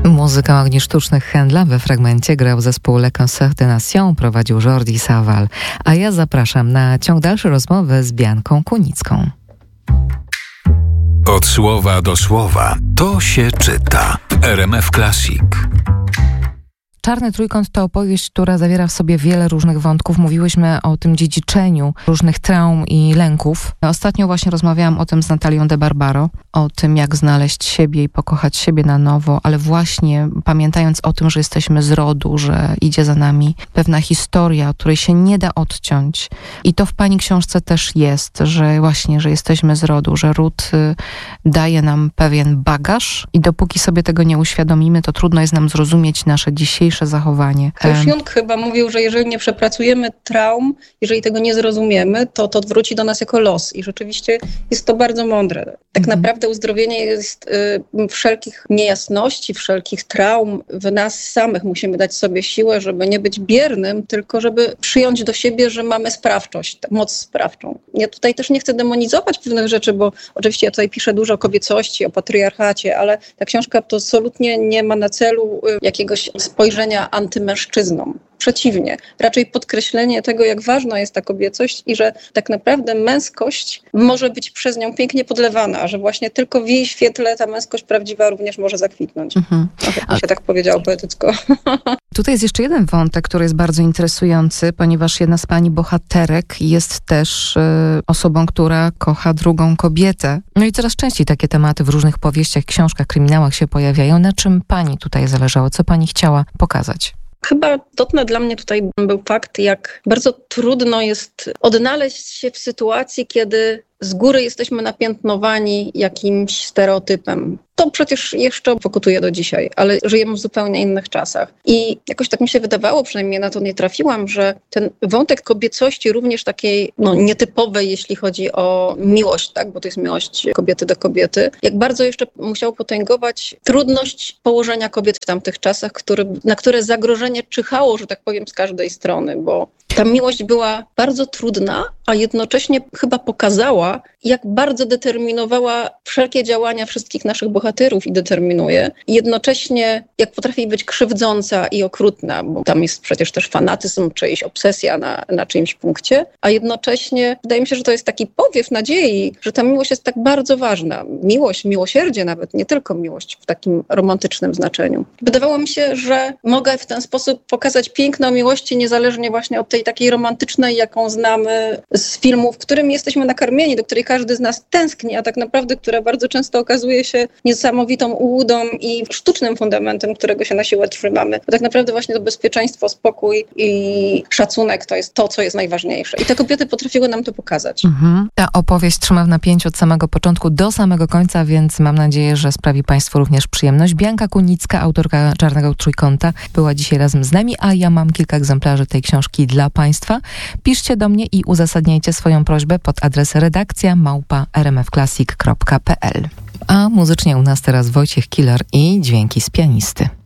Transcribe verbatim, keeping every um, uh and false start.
Muzykę ogni sztucznych Händla we fragmencie grał zespół Le Concert des Nations, prowadził Jordi Savall. A ja zapraszam na ciąg dalszy rozmowy z Bianką Kunicką. Od słowa do słowa to się czyta w R M F Classic. Czarny trójkąt to opowieść, która zawiera w sobie wiele różnych wątków. Mówiłyśmy o tym dziedziczeniu różnych traum i lęków. Ostatnio właśnie rozmawiałam o tym z Natalią de Barbaro, o tym, jak znaleźć siebie i pokochać siebie na nowo, ale właśnie pamiętając o tym, że jesteśmy z rodu, że idzie za nami pewna historia, od której się nie da odciąć. I to w pani książce też jest, że właśnie, że jesteśmy z rodu, że ród y, daje nam pewien bagaż i dopóki sobie tego nie uświadomimy, to trudno jest nam zrozumieć nasze dzisiejsze zachowanie. Też Jung chyba mówił, że jeżeli nie przepracujemy traum, jeżeli tego nie zrozumiemy, to to wróci do nas jako los. I rzeczywiście jest to bardzo mądre. Tak mhm. naprawdę uzdrowienie jest y, wszelkich niejasności, wszelkich traum w nas samych. Musimy dać sobie siłę, żeby nie być biernym, tylko żeby przyjąć do siebie, że mamy sprawczość, moc sprawczą. Ja tutaj też nie chcę demonizować pewnych rzeczy, bo oczywiście ja tutaj piszę dużo o kobiecości, o patriarchacie, ale ta książka to absolutnie nie ma na celu y, jakiegoś spojrzenia antymężczyzną. Przeciwnie, raczej podkreślenie tego, jak ważna jest ta kobiecość i że tak naprawdę męskość może być przez nią pięknie podlewana, że właśnie tylko w jej świetle ta męskość prawdziwa również może zakwitnąć. Mhm. Tak mi się tak powiedziało poetycko. Tutaj jest jeszcze jeden wątek, który jest bardzo interesujący, ponieważ jedna z pani bohaterek jest też y, osobą, która kocha drugą kobietę. No i coraz częściej takie tematy w różnych powieściach, książkach, kryminałach się pojawiają. Na czym pani tutaj zależało? Co pani chciała pokazać? Chyba istotny dla mnie tutaj był fakt, jak bardzo trudno jest odnaleźć się w sytuacji, kiedy z góry jesteśmy napiętnowani jakimś stereotypem. To przecież jeszcze pokutuje do dzisiaj, ale żyjemy w zupełnie innych czasach. I jakoś tak mi się wydawało, przynajmniej na to nie trafiłam, że ten wątek kobiecości również takiej no, nietypowej, jeśli chodzi o miłość, tak, bo to jest miłość kobiety do kobiety, jak bardzo jeszcze musiał potęgować trudność położenia kobiet w tamtych czasach, który, na które zagrożenie czyhało, że tak powiem, z każdej strony, bo ta miłość była bardzo trudna, a jednocześnie chyba pokazała, jak bardzo determinowała wszelkie działania wszystkich naszych bohaterów i determinuje. I jednocześnie jak potrafi być krzywdząca i okrutna, bo tam jest przecież też fanatyzm, czyjś obsesja na, na czyimś punkcie, a jednocześnie wydaje mi się, że to jest taki powiew nadziei, że ta miłość jest tak bardzo ważna. Miłość, miłosierdzie nawet, nie tylko miłość w takim romantycznym znaczeniu. Wydawało mi się, że mogę w ten sposób pokazać piękno miłości niezależnie właśnie od tej takiej romantycznej, jaką znamy z filmów, którymi jesteśmy nakarmieni, do której każdy z nas tęskni, a tak naprawdę, która bardzo często okazuje się niesamowitą ułudą i sztucznym fundamentem, którego się na siłę trzymamy. Bo tak naprawdę właśnie to bezpieczeństwo, spokój i szacunek to jest to, co jest najważniejsze. I te kobiety potrafiły nam to pokazać. Mhm. Ta opowieść trzyma w napięciu od samego początku do samego końca, więc mam nadzieję, że sprawi Państwu również przyjemność. Bianka Kunicka, autorka Czarnego Trójkąta, była dzisiaj razem z nami, a ja mam kilka egzemplarzy tej książki dla Państwa. Piszcie do mnie i uzasadniajcie swoją prośbę pod adres redakcja małpa r m f classic kropka p l. A muzycznie u nas teraz Wojciech Kilar i dźwięki z pianisty.